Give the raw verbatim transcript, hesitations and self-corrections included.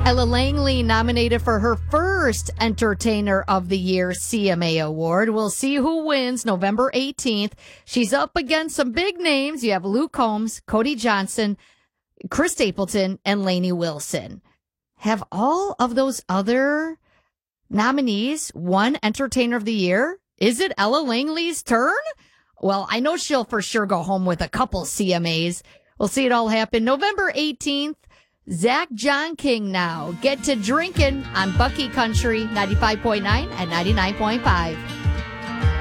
Ella Langley nominated for her first Entertainer of the Year C M A award. We'll see who wins November eighteenth. She's up against some big names. You have Luke Combs, Cody Johnson, Chris Stapleton, and Lainey Wilson. Have all of those other nominees won Entertainer of the Year? Is it Ella Langley's turn? Well, I know she'll for sure go home with a couple C M As. We'll see it all happen November eighteenth. Zach John King now. Get to drinking on Bucky Country ninety-five point nine and ninety-nine point five.